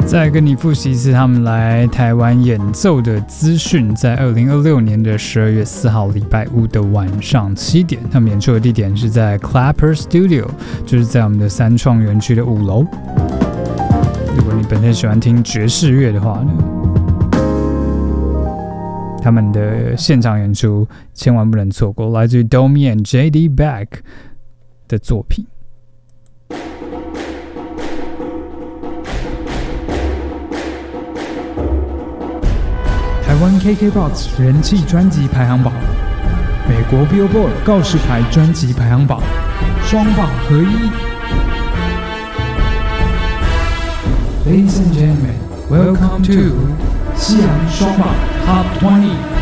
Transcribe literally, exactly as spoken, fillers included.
再跟你复习一次他们来台湾演奏的资讯，在二零二六年的十二月四号礼拜五的晚上七点，他们演出的地点是在 Clapper Studio， 就是在我们的三创园区的五楼。如果你本身喜欢听爵士乐的话呢，他们的现场演出千万不能错过，来自于 Domi and J D Beck 的作品。台湾 K K B O X 人气专辑排行榜，美国 Billboard 告示牌专辑排行榜，双榜合一。Ladies and gentlemen, welcome to 西洋双榜 Top twenty。